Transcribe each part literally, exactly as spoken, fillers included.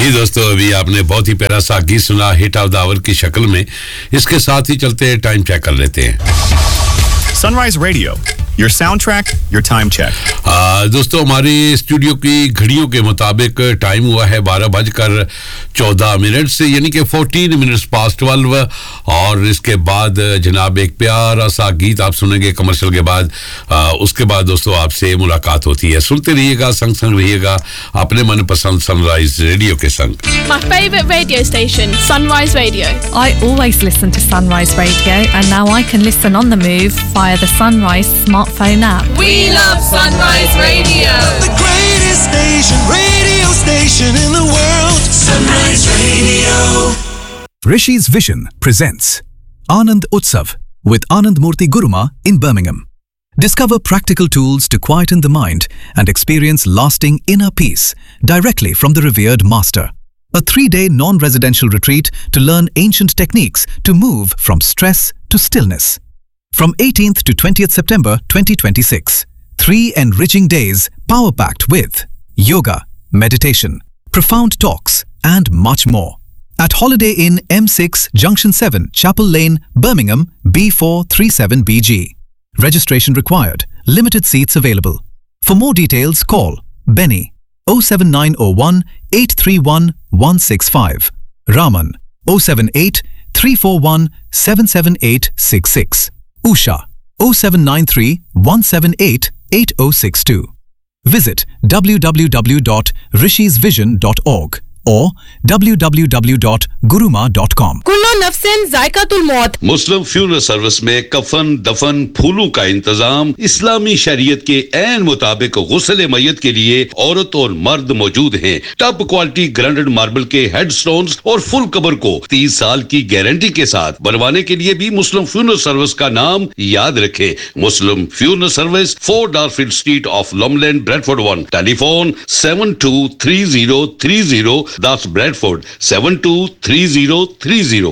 जी दोस्तों, अभी आपने बहुत ही प्यारा सा गीत सुना हिट ऑफ द आवर की शक्ल में. इसके साथ ही चलते हैं, टाइम चेक कर लेते हैं. Sunrise Radio, your soundtrack, your time check. आ, दोस्तों, हमारी स्टूडियो की घड़ियों के मुताबिक टाइम हुआ है बारह बजकर चौदह मिनट से, यानी कि फोर्टीन मिनट्स पास्ट ट्वेल्व. और इसके बाद जनाब एक प्यारा सा गीत आप सुनेंगे कमर्शियल के बाद. आ, उसके बाद दोस्तों आपसे मुलाकात होती है. सुनते रहिएगा, संग संग रहिएगा अपने मनपसंद सनराइज रेडियो के संग. My favourite radio station, Sunrise Radio. I always listen to Sunrise Radio, and now I can listen on the move via the Sunrise smartphone app. We love Sunrise Radio. The greatest station, radio station in the world. Sunrise Radio. Rishi's Vision presents Anand Utsav with Anand Murthy Guruma in Birmingham. Discover practical tools to quieten the mind and experience lasting inner peace directly from the revered master. A three-day non-residential retreat to learn ancient techniques to move from stress to stillness. From eighteenth to twentieth September twenty twenty-six. Three enriching days power-packed with yoga, meditation, profound talks and much more. At Holiday Inn M six Junction seven, Chapel Lane, Birmingham, B four three seven B G. Registration required. Limited seats available. For more details, call Benny oh seven nine oh one eight three one one six five, Raman oh seven eight three four one seven seven eight six six, Usha oh seven nine three one seven eight eight oh six two. Visit w w w dot rishis vision dot org or w w w dot guruma dot com. कुल्लो नफ्सिन जायकातुल मौत. मुस्लिम funeral service में कफन, दफन, फूलों का इंतजाम इस्लामी शरीयत के ऐन मुताबिक गुस्ल मय्यत के लिए औरत और मर्द मौजूद हैं. टॉप क्वालिटी ग्राइंडेड मार्बल के हेडस्टोन्स और फुल कबर को तीस साल की गारंटी के साथ बनवाने के लिए भी मुस्लिम फ्यूनरल सर्विस का नाम याद रखें. मुस्लिम funeral service, four डारफील्ड street of लॉमलैंड, Bradford one. Telephone seven to three zero three zero. That's Bradford seven two three zero three zero.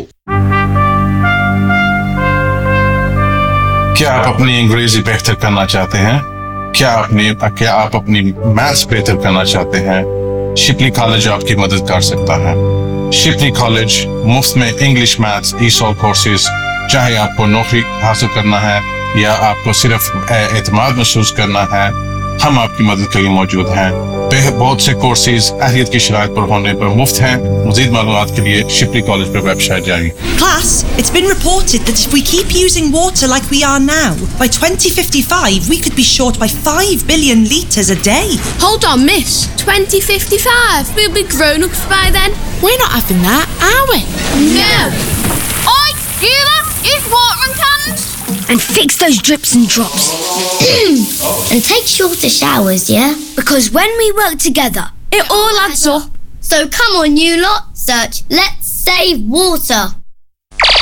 क्या आप अपनी अंग्रेजी बेहतर करना चाहते हैं? क्या अपने क्या आप अपनी मैथ्स बेहतर करना चाहते हैं? शिपली कॉलेज आपकी मदद कर सकता है. शिपली कॉलेज मुफ्त में इंग्लिश, मैथ्स, ई-सॉल कोर्सेज, चाहे आपको नौकरी हासिल करना है या आपको सिर्फ एतमाद महसूस करना है, हम आपकी मदद के लिए मौजूद हैं. बहुत से कोर्सेज अहलियत की शराइत पर होने पर मुफ्त हैं. मज़ीद मालूमात के लिए शिपली कॉलेज पर वेबसाइट जाएं. Class, it's been reported that if we keep using water like we are now, by twenty fifty-five we could be short by five billion litres a day. Hold on, miss. twenty fifty-five? We'll be grown-ups by then. We're not having that, are we? No. Oi, you lot, use watering cans. And fix those drips and drops. And take shorter showers, yeah? Because when we work together, it all adds up. So come on, you lot, search Let's Save Water.